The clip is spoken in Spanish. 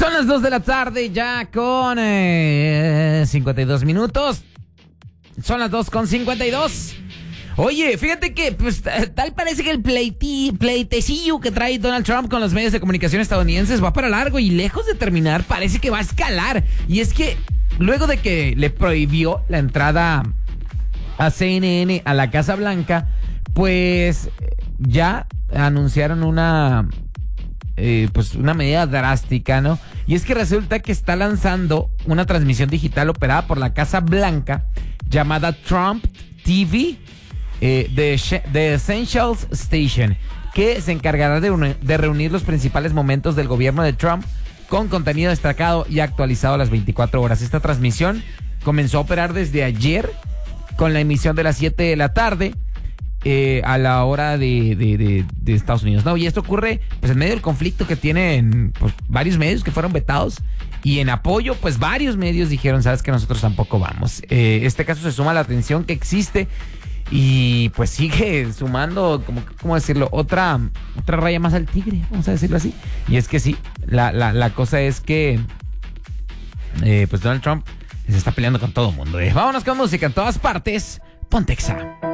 Son las 2 de la tarde ya con 52 minutos. Son las 2:52. Oye, fíjate que pues tal parece que el pleitecillo que trae Donald Trump con los medios de comunicación estadounidenses va para largo y lejos de terminar parece que va a escalar. Y es que luego de que le prohibió la entrada a CNN a la Casa Blanca, pues ya anunciaron una medida drástica, ¿no? Y es que resulta que está lanzando una transmisión digital operada por la Casa Blanca llamada Trump TV, The Essentials Station, que se encargará de reunir los principales momentos del gobierno de Trump con contenido destacado y actualizado a las 24 horas. Esta transmisión comenzó a operar desde ayer con la emisión de las 7 de la tarde a la hora de Estados Unidos, ¿no? Y esto ocurre pues en medio del conflicto que tienen pues, varios medios que fueron vetados, y en apoyo pues varios medios dijeron, sabes que nosotros tampoco vamos. Este caso se suma a la tensión que existe y pues sigue sumando, ¿cómo decirlo? Otra raya más al tigre, vamos a decirlo así. Y es que sí, la cosa es que pues Donald Trump se está peleando con todo el mundo. Vámonos con música en todas partes. Ponte Exa.